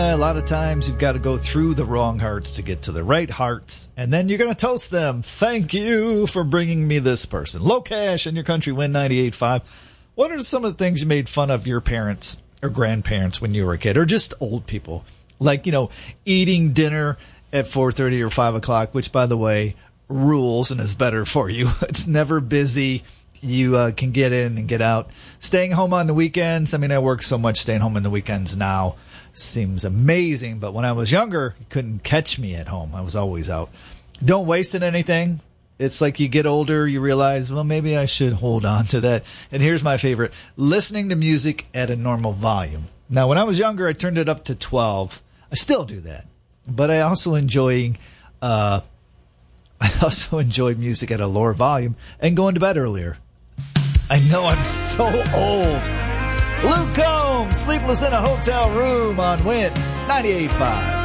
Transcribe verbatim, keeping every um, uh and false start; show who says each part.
Speaker 1: A lot of times you've got to go through the wrong hearts to get to the right hearts, and then you're going to toast them. Thank you for bringing me this person. Low Cash and Your Country Win ninety-eight point five. What are some of the things you made fun of your parents or grandparents when you were a kid, or just old people? Like, you know, eating dinner at four thirty or five o'clock, which, by the way, rules and is better for you. It's never busy. You uh, can get in and get out. Staying home on the weekends. I mean, I work so much, staying home on the weekends now seems amazing, but when I was younger, you couldn't catch me at home. I was always out. Don't waste it anything. It's like you get older, you realize, well, maybe I should hold on to that. And here's my favorite, listening to music at a normal volume. Now, when I was younger, I turned it up to twelve. I still do that. But I also enjoy, uh, I also enjoy music at a lower volume and going to bed earlier. I know I'm so old. Luke Combs, Sleepless in a Hotel Room on Win ninety-eight point five.